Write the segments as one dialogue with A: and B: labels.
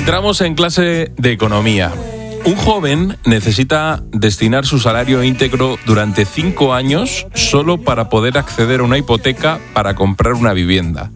A: Entramos en clase de economía. Un joven necesita destinar su salario íntegro durante 5 años solo para poder acceder a una hipoteca para comprar una vivienda.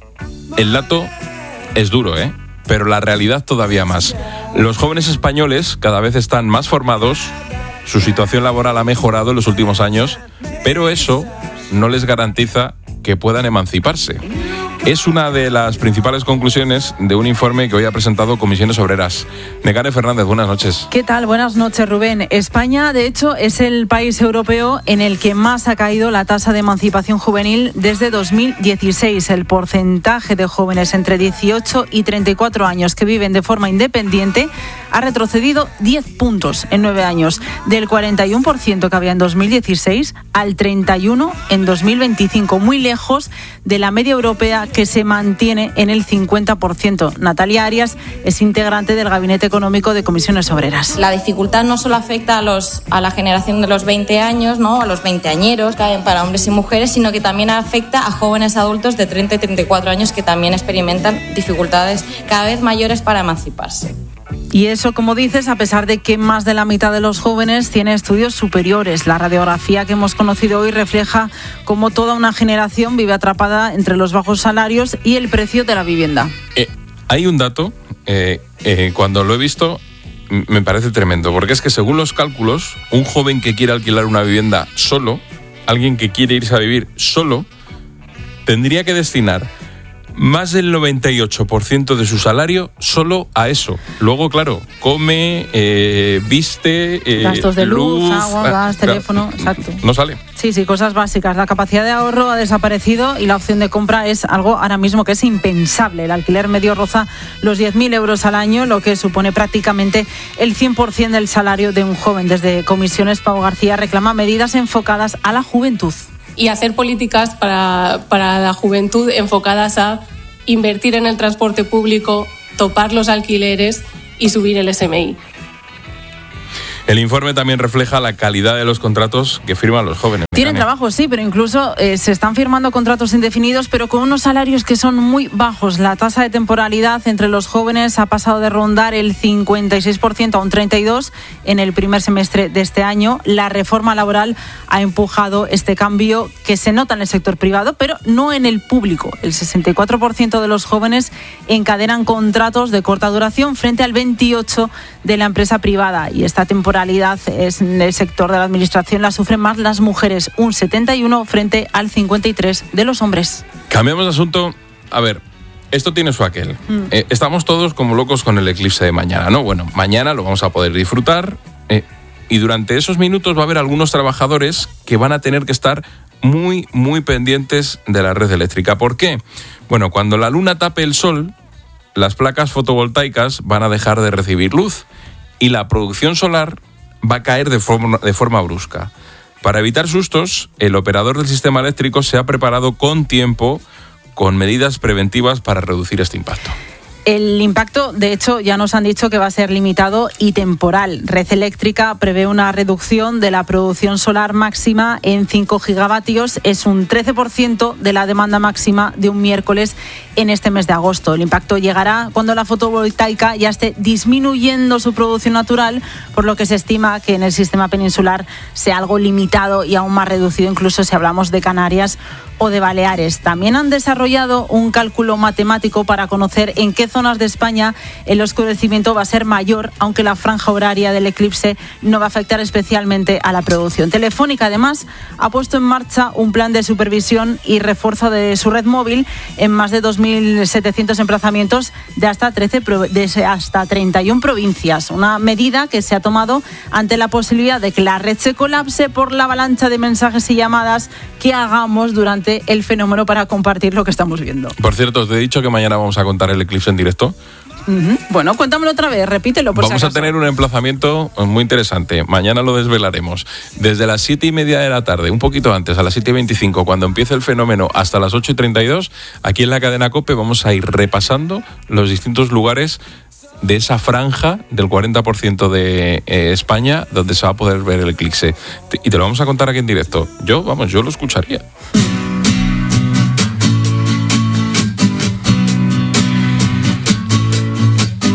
A: El dato es duro, pero la realidad todavía más. Los jóvenes españoles cada vez están más formados, su situación laboral ha mejorado en los últimos años, pero eso no les garantiza que puedan emanciparse. Es una de las principales conclusiones de un informe que hoy ha presentado Comisiones Obreras. Nekane Fernández, buenas noches.
B: ¿Qué tal? Buenas noches, Rubén. España, de hecho, es el país europeo en el que más ha caído la tasa de emancipación juvenil desde 2016. El porcentaje de jóvenes entre 18 y 34 años que viven de forma independiente ha retrocedido 10 puntos en 9 años, del 41% que había en 2016 al 31% en 2025, muy lejos de la media europea que se mantiene en el 50%. Natalia Arias es integrante del Gabinete Económico de Comisiones Obreras.
C: La dificultad no solo afecta a la generación de los 20 años, ¿no? A los veinteañeros, caen para hombres y mujeres, sino que también afecta a jóvenes adultos de 30 y 34 años que también experimentan dificultades cada vez mayores para emanciparse.
B: Y eso, como dices, a pesar de que más de la mitad de los jóvenes tiene estudios superiores. La radiografía que hemos conocido hoy refleja cómo toda una generación vive atrapada entre los bajos salarios y el precio de la vivienda.
A: Hay un dato, cuando lo he visto, me parece tremendo, porque es que según los cálculos, un joven que quiere alquilar una vivienda solo, alguien que quiere irse a vivir solo, tendría que destinar más del 98% de su salario solo a eso. Luego, claro, come, viste,
B: gastos de luz, agua, gas, teléfono, exacto.
A: No sale.
B: Sí, cosas básicas. La capacidad de ahorro ha desaparecido y la opción de compra es algo ahora mismo que es impensable. El alquiler medio roza los 10.000 euros al año, lo que supone prácticamente el 100% del salario de un joven. Desde Comisiones, Pau García reclama medidas enfocadas a la juventud.
D: Y hacer políticas para la juventud enfocadas a invertir en el transporte público, topar los alquileres y subir el SMI.
A: El informe también refleja la calidad de los contratos que firman los jóvenes.
B: Tienen trabajo, sí, pero incluso se están firmando contratos indefinidos, pero con unos salarios que son muy bajos. La tasa de temporalidad entre los jóvenes ha pasado de rondar el 56% a un 32% en el primer semestre de este año. La reforma laboral ha empujado este cambio que se nota en el sector privado, pero no en el público. El 64% de los jóvenes encadenan contratos de corta duración frente al 28% de la empresa privada, y esta temporalidad es en el sector de la administración la sufren más las mujeres, un 71% frente al 53% de los hombres.
A: Cambiamos de asunto. A ver, esto tiene su aquel. Estamos todos como locos con el eclipse de mañana, ¿no? Bueno, mañana lo vamos a poder disfrutar y durante esos minutos va a haber algunos trabajadores que van a tener que estar muy, muy pendientes de la red eléctrica. ¿Por qué? Bueno, cuando la luna tape el sol, las placas fotovoltaicas van a dejar de recibir luz y la producción solar va a caer de forma brusca. Para evitar sustos, el operador del sistema eléctrico se ha preparado con tiempo, con medidas preventivas para reducir este impacto.
B: El impacto, de hecho, ya nos han dicho que va a ser limitado y temporal. Red Eléctrica prevé una reducción de la producción solar máxima en 5 gigavatios. Es un 13% de la demanda máxima de un miércoles en este mes de agosto. El impacto llegará cuando la fotovoltaica ya esté disminuyendo su producción natural, por lo que se estima que en el sistema peninsular sea algo limitado y aún más reducido, incluso si hablamos de Canarias o de Baleares. También han desarrollado un cálculo matemático para conocer en qué zonas de España el oscurecimiento va a ser mayor, aunque la franja horaria del eclipse no va a afectar especialmente a la producción. Telefónica, además, ha puesto en marcha un plan de supervisión y refuerzo de su red móvil en más de 2.700 emplazamientos de hasta 31 provincias. Una medida que se ha tomado ante la posibilidad de que la red se colapse por la avalancha de mensajes y llamadas que hagamos durante el fenómeno para compartir lo que estamos viendo.
A: Por cierto, te he dicho que mañana vamos a contar el eclipse en directo.
B: Bueno, cuéntamelo otra vez, repítelo por si acaso.
A: Vamos a tener un emplazamiento muy interesante. Mañana lo desvelaremos. Desde las 7:30 de la tarde, un poquito antes, a las 7:25, cuando empiece el fenómeno, hasta las 8:32, aquí en la cadena COPE vamos a ir repasando los distintos lugares de esa franja del 40% de España donde se va a poder ver el eclipse. Y te lo vamos a contar aquí en directo. Yo lo escucharía.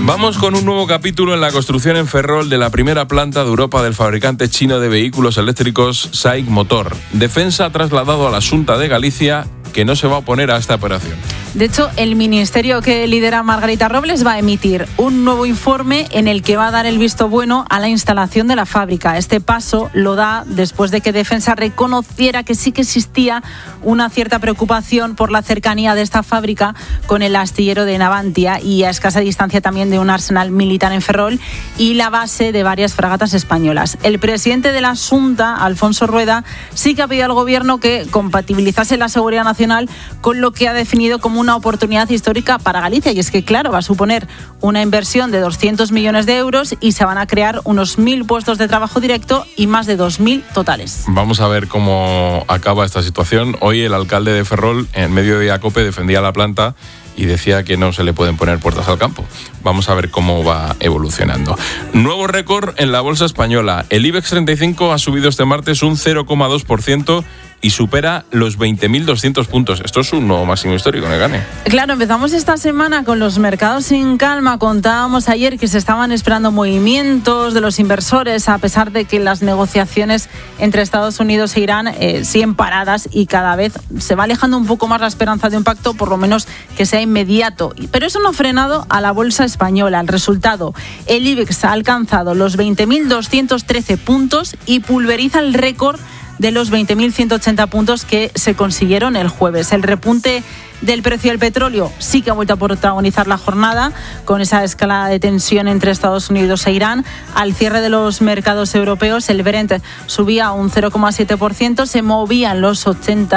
A: Vamos con un nuevo capítulo en la construcción en Ferrol de la primera planta de Europa del fabricante chino de vehículos eléctricos SAIC Motor. Defensa ha trasladado a la Xunta de Galicia que no se va a oponer a esta operación.
B: De hecho, el ministerio que lidera Margarita Robles va a emitir un nuevo informe en el que va a dar el visto bueno a la instalación de la fábrica. Este paso lo da después de que Defensa reconociera que sí que existía una cierta preocupación por la cercanía de esta fábrica con el astillero de Navantia y a escasa distancia también de un arsenal militar en Ferrol y la base de varias fragatas españolas. El presidente de la Xunta, Alfonso Rueda, sí que ha pedido al gobierno que compatibilizase la seguridad nacional con lo que ha definido como una oportunidad histórica para Galicia. Y es que, claro, va a suponer una inversión de 200 millones de euros y se van a crear unos 1.000 puestos de trabajo directo y más de 2.000 totales.
A: Vamos a ver cómo acaba esta situación. Hoy el alcalde de Ferrol, en medio de COPE, defendía la planta y decía que no se le pueden poner puertas al campo. Vamos a ver cómo va evolucionando. Nuevo récord en la bolsa española. El IBEX 35 ha subido este martes un 0,2% y supera los 20.200 puntos. Esto es un nuevo máximo histórico, ¿no, Gane?
B: Claro, empezamos esta semana con los mercados sin calma. Contábamos ayer que se estaban esperando movimientos de los inversores, a pesar de que las negociaciones entre Estados Unidos e Irán siguen paradas y cada vez se va alejando un poco más la esperanza de un pacto, por lo menos que sea inmediato. Pero eso no ha frenado a la bolsa española. El resultado, el IBEX ha alcanzado los 20.213 puntos y pulveriza el récord de los 20.180 puntos que se consiguieron el jueves. El repunte del precio del petróleo sí que ha vuelto a protagonizar la jornada con esa escalada de tensión entre Estados Unidos e Irán. Al cierre de los mercados europeos, el Brent subía un 0,7%, se movían los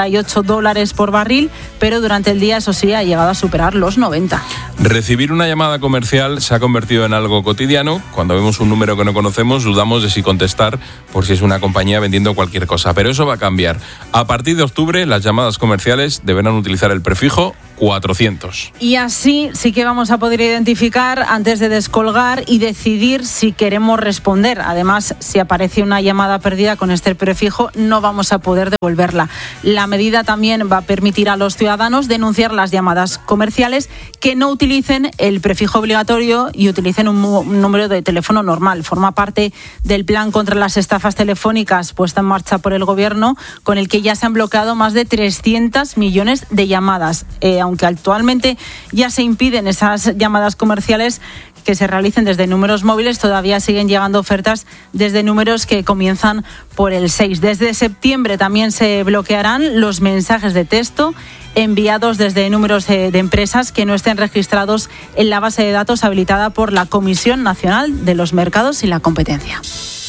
B: $88 por barril, pero durante el día, eso sí, ha llegado a superar los 90.
A: Recibir una llamada comercial se ha convertido en algo cotidiano. Cuando vemos un número que no conocemos, dudamos de si contestar por si es una compañía vendiendo cualquier cosa. Pero eso va a cambiar. A partir de octubre, las llamadas comerciales deberán utilizar el prefijo 400.
B: Y así sí que vamos a poder identificar antes de descolgar y decidir si queremos responder. Además, si aparece una llamada perdida con este prefijo, no vamos a poder devolverla. La medida también va a permitir a los ciudadanos denunciar las llamadas comerciales que no utilicen el prefijo obligatorio y utilicen un número de teléfono normal. Forma parte del plan contra las estafas telefónicas puesta en marcha por el gobierno, con el que ya se han bloqueado más de 300 millones de llamadas. Aunque actualmente ya se impiden esas llamadas comerciales que se realicen desde números móviles, todavía siguen llegando ofertas desde números que comienzan por el 6. Desde septiembre también se bloquearán los mensajes de texto enviados desde números de empresas que no estén registrados en la base de datos habilitada por la Comisión Nacional de los Mercados y la Competencia.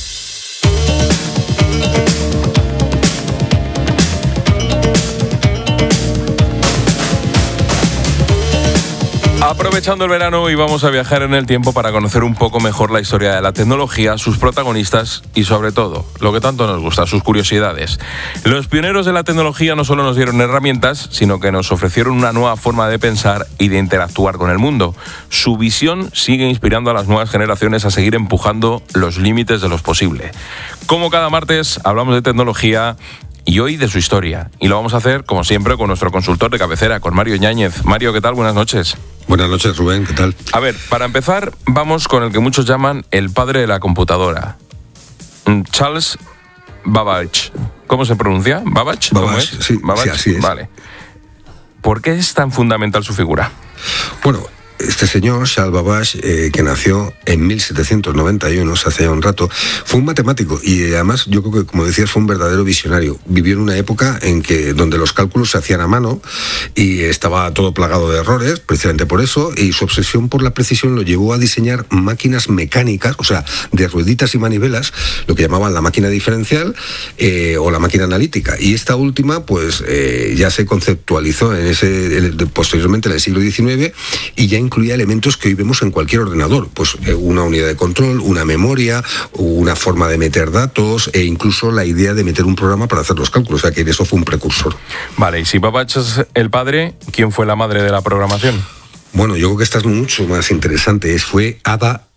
A: Aprovechando el verano, hoy vamos a viajar en el tiempo para conocer un poco mejor la historia de la tecnología, sus protagonistas y, sobre todo, lo que tanto nos gusta, sus curiosidades. Los pioneros de la tecnología no solo nos dieron herramientas, sino que nos ofrecieron una nueva forma de pensar y de interactuar con el mundo. Su visión sigue inspirando a las nuevas generaciones a seguir empujando los límites de lo posible. Como cada martes, hablamos de tecnología y hoy de su historia. Y lo vamos a hacer, como siempre, con nuestro consultor de cabecera, con Mario Ñáñez. Mario, ¿qué tal? Buenas noches.
E: Buenas noches, Rubén, ¿qué tal?
A: A ver, para empezar, vamos con el que muchos llaman el padre de la computadora. Charles Babbage. ¿Cómo se pronuncia? ¿Babbage? ¿Cómo es?
E: Sí,
A: ¿Babbage?
E: Sí, así es.
A: Vale. ¿Por qué es tan fundamental su figura?
E: Bueno, este señor, Charles Babbage, que nació en 1791, hace ya un rato, fue un matemático y además yo creo que, como decías, fue un verdadero visionario. Vivió en una época en que donde los cálculos se hacían a mano y estaba todo plagado de errores, precisamente por eso, y su obsesión por la precisión lo llevó a diseñar máquinas mecánicas, o sea, de rueditas y manivelas, lo que llamaban la máquina diferencial o la máquina analítica. Y esta última, pues, ya se conceptualizó posteriormente en el siglo XIX y ya incluía elementos que hoy vemos en cualquier ordenador, pues una unidad de control, una memoria, una forma de meter datos e incluso la idea de meter un programa para hacer los cálculos, o sea que en eso fue un precursor.
A: Vale, y si Babbage es el padre, ¿quién fue la madre de la programación?
E: Bueno, yo creo que esta es mucho más interesante. Fue Ada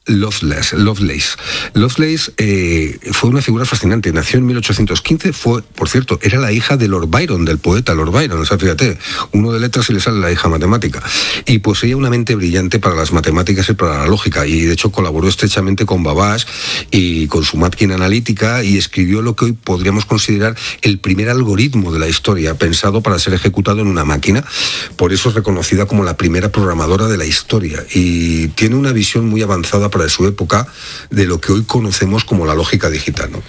E: Lovelace. Lovelace fue una figura fascinante. Nació en 1815, por cierto, era la hija de Lord Byron, del poeta Lord Byron. O sea, fíjate, uno de letras y le sale la hija matemática. Y poseía una mente brillante para las matemáticas y para la lógica. Y de hecho colaboró estrechamente con Babbage y con su máquina analítica y escribió lo que hoy podríamos considerar el primer algoritmo de la historia, pensado para ser ejecutado en una máquina. Por eso es reconocida como la primera programadora de la historia. Y tiene una visión muy avanzada para su época de lo que hoy conocemos como la lógica digital, ¿no?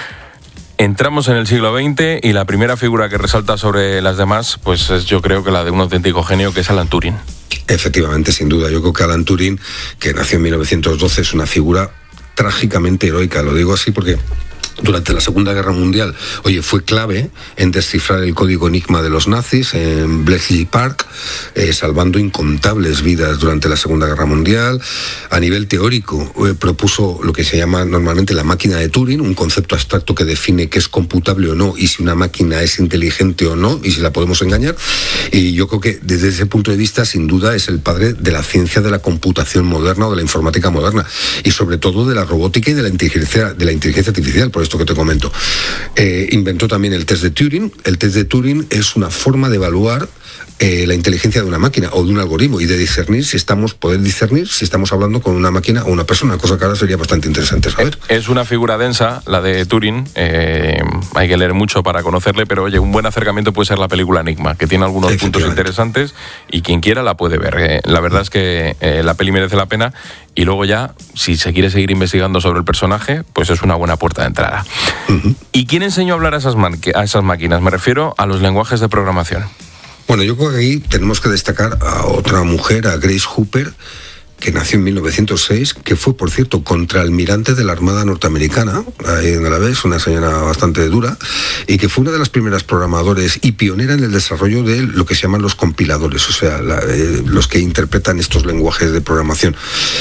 A: Entramos en el siglo XX y la primera figura que resalta sobre las demás, pues es yo creo que la de un auténtico genio, que es Alan Turing.
E: Efectivamente, sin duda. Yo creo que Alan Turing, que nació en 1912, es una figura trágicamente heroica. Lo digo así porque durante la Segunda Guerra Mundial, fue clave en descifrar el código Enigma de los nazis en Bletchley Park, salvando incontables vidas durante la Segunda Guerra Mundial. A nivel teórico, propuso lo que se llama normalmente la máquina de Turing, un concepto abstracto que define qué es computable o no, y si una máquina es inteligente o no, y si la podemos engañar. Y yo creo que desde ese punto de vista, sin duda, es el padre de la ciencia de la computación moderna o de la informática moderna, y sobre todo de la robótica y de la inteligencia artificial, por esto que te comento. Inventó también el test de Turing. El test de Turing es una forma de evaluar la inteligencia de una máquina o de un algoritmo y de poder discernir si estamos hablando con una máquina o una persona, cosa que ahora sería bastante interesante saber.
A: Es una figura densa, la de Turing. Hay que leer mucho para conocerle, pero oye, un buen acercamiento puede ser la película Enigma, que tiene algunos puntos interesantes y quien quiera la puede ver. La verdad es que la peli merece la pena. Y luego ya, si se quiere seguir investigando sobre el personaje, pues es una buena puerta de entrada. Uh-huh. ¿Y quién enseñó a hablar a esas máquinas? Me refiero a los lenguajes de programación.
E: Bueno, yo creo que ahí tenemos que destacar a otra mujer, a Grace Hopper, que nació en 1906, que fue, por cierto, contraalmirante de la Armada norteamericana, ahí donde la ves, una señora bastante dura, y que fue una de las primeras programadores y pionera en el desarrollo de lo que se llaman los compiladores, o sea, los que interpretan estos lenguajes de programación.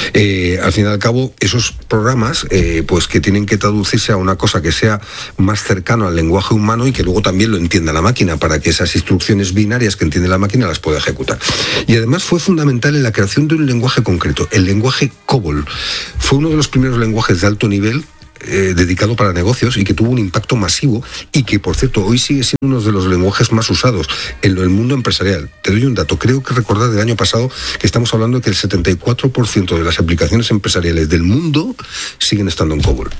E: Al fin y al cabo, esos programas, pues que tienen que traducirse a una cosa que sea más cercano al lenguaje humano y que luego también lo entienda la máquina, para que esas instrucciones binarias que entiende la máquina las pueda ejecutar. Y además fue fundamental en la creación de un lenguaje concreto. El lenguaje COBOL fue uno de los primeros lenguajes de alto nivel dedicado para negocios y que tuvo un impacto masivo y que, por cierto, hoy sigue siendo uno de los lenguajes más usados en el mundo empresarial. Te doy un dato, creo que recordar del año pasado que estamos hablando de que el 74% de las aplicaciones empresariales del mundo siguen estando en COBOL.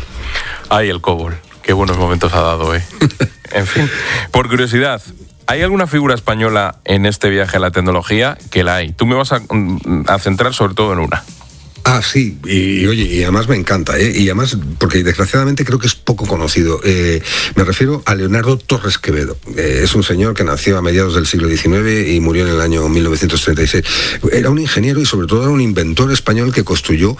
A: Ay, el COBOL, qué buenos momentos ha dado, En fin, por curiosidad, ¿hay alguna figura española en este viaje a la tecnología? Que la hay. Tú me vas a centrar sobre todo en una.
E: Ah, sí, y oye, y además me encanta, y además, porque desgraciadamente creo que es poco conocido. Me refiero a Leonardo Torres Quevedo. Es un señor que nació a mediados del siglo XIX y murió en el año 1936. Era un ingeniero y sobre todo era un inventor español que construyó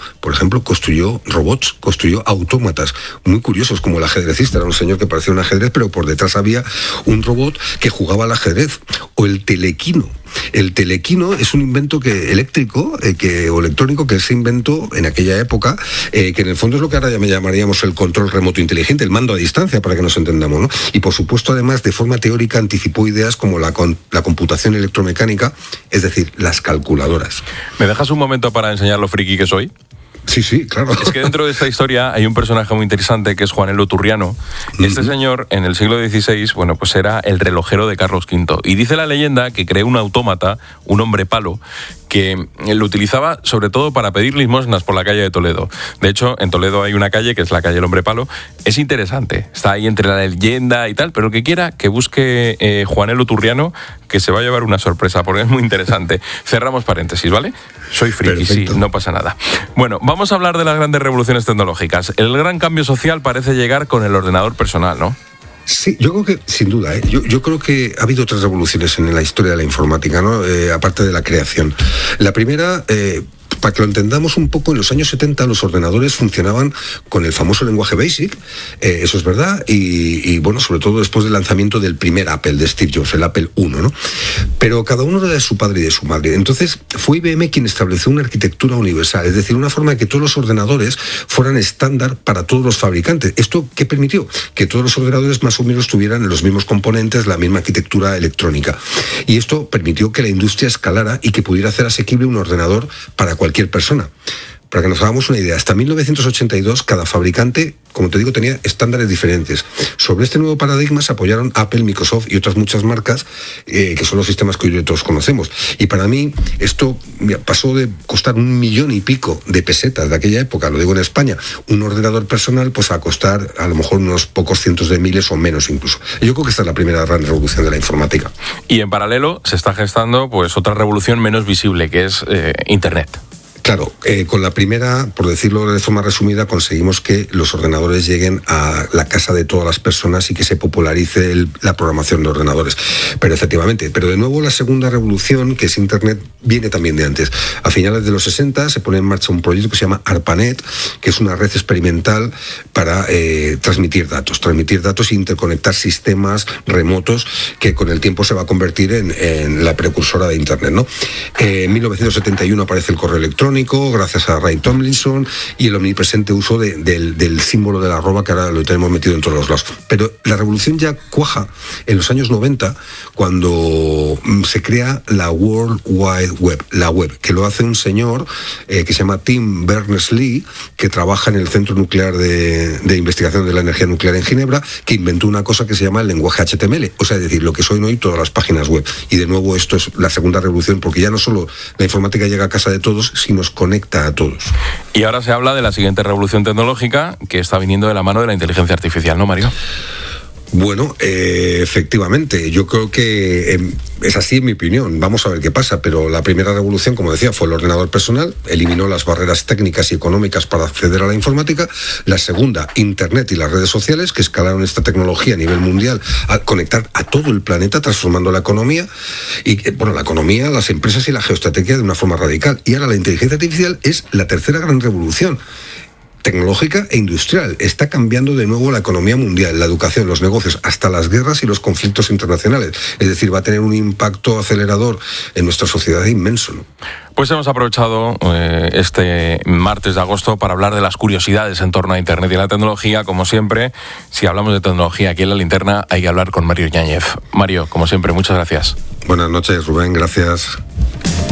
E: robots, construyó autómatas muy curiosos, como el ajedrecista. Era un señor que parecía un ajedrez, pero por detrás había un robot que jugaba al ajedrez. O el telequino. El telequino es un invento eléctrico o electrónico que se inventó en aquella época, que en el fondo es lo que ahora llamaríamos el control remoto inteligente, el mando a distancia, para que nos entendamos, ¿no? Y por supuesto, además, de forma teórica anticipó ideas como la computación electromecánica, es decir, las calculadoras.
A: ¿Me dejas un momento para enseñar lo friki que soy?
E: Sí, claro.
A: Es que dentro de esta historia hay un personaje muy interesante que es Juanelo Turriano. Este señor, en el siglo XVI, bueno, pues era el relojero de Carlos V. Y dice la leyenda que creó un autómata, un hombre palo, que lo utilizaba sobre todo para pedir limosnas por la calle de Toledo. De hecho, en Toledo hay una calle que es la calle del Hombre Palo. Es interesante, está ahí entre la leyenda y tal, pero el que quiera que busque Juanelo Turriano, que se va a llevar una sorpresa, porque es muy interesante. Cerramos paréntesis, ¿vale? Soy friki, sí, no pasa nada. Bueno, vamos a hablar de las grandes revoluciones tecnológicas. El gran cambio social parece llegar con el ordenador personal, ¿no?
E: Sí, yo creo que, sin duda, yo creo que ha habido otras revoluciones en la historia de la informática, ¿no? Aparte de la creación. La primera, para que lo entendamos un poco, en los años 70 los ordenadores funcionaban con el famoso lenguaje BASIC, eso es verdad, y bueno, sobre todo después del lanzamiento del primer Apple de Steve Jobs, el Apple I, ¿no? Pero cada uno era de su padre y de su madre. Entonces fue IBM quien estableció una arquitectura universal, es decir, una forma de que todos los ordenadores fueran estándar para todos los fabricantes. ¿Esto qué permitió? Que todos los ordenadores más o menos tuvieran los mismos componentes, la misma arquitectura electrónica. Y esto permitió que la industria escalara y que pudiera hacer asequible un ordenador para cualquier persona. Para que nos hagamos una idea, hasta 1982 cada fabricante, como te digo, tenía estándares diferentes. Sobre este nuevo paradigma se apoyaron Apple, Microsoft y otras muchas marcas que son los sistemas que hoy todos conocemos. Y para mí esto pasó de costar 1 millón y pico de pesetas de aquella época, lo digo en España, un ordenador personal, pues a costar a lo mejor unos pocos cientos de miles o menos incluso. Yo creo que esta es la primera gran revolución de la informática.
A: Y en paralelo se está gestando pues otra revolución menos visible, que es Internet.
E: Claro, con la primera, por decirlo de forma resumida, conseguimos que los ordenadores lleguen a la casa de todas las personas y que se popularice la programación de ordenadores. Pero efectivamente, de nuevo la segunda revolución, que es Internet, viene también de antes. A finales de los 60 se pone en marcha un proyecto que se llama ARPANET, que es una red experimental para transmitir datos e interconectar sistemas remotos, que con el tiempo se va a convertir en la precursora de Internet, ¿no? En 1971 aparece el correo electrónico, gracias a Ray Tomlinson, y el omnipresente uso del símbolo de la arroba, que ahora lo tenemos metido en todos los lados. Pero la revolución ya cuaja en los años 90, cuando se crea la World Wide Web, la web, que lo hace un señor que se llama Tim Berners-Lee, que trabaja en el Centro Nuclear de Investigación de la Energía Nuclear en Ginebra, que inventó una cosa que se llama el lenguaje HTML, o sea, es decir, lo que son hoy todas las páginas web. Y de nuevo esto es la segunda revolución, porque ya no solo la informática llega a casa de todos, sino conecta a todos.
A: Y ahora se habla de la siguiente revolución tecnológica, que está viniendo de la mano de la inteligencia artificial, ¿no, Mario?
E: Bueno, efectivamente, yo creo que es así en mi opinión. Vamos a ver qué pasa, pero la primera revolución, como decía, fue el ordenador personal, eliminó las barreras técnicas y económicas para acceder a la informática. La segunda, Internet y las redes sociales, que escalaron esta tecnología a nivel mundial al conectar a todo el planeta, transformando la economía, la economía, las empresas y la geoestrategia de una forma radical. Y ahora la inteligencia artificial es la tercera gran revolución tecnológica e industrial. Está cambiando de nuevo la economía mundial, la educación, los negocios, hasta las guerras y los conflictos internacionales. Es decir, va a tener un impacto acelerador en nuestra sociedad inmenso, ¿no?
A: Pues hemos aprovechado este martes de agosto para hablar de las curiosidades en torno a Internet y la tecnología. Como siempre, si hablamos de tecnología aquí en La Linterna, hay que hablar con Mario Yáñez. Mario, como siempre, muchas gracias.
E: Buenas noches, Rubén, gracias.